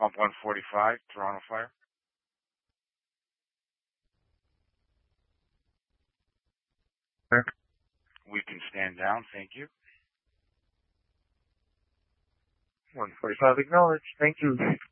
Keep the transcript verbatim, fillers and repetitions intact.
Pump one forty-five, Toronto Fire. We can stand down, thank you. one forty-five acknowledged, thank you.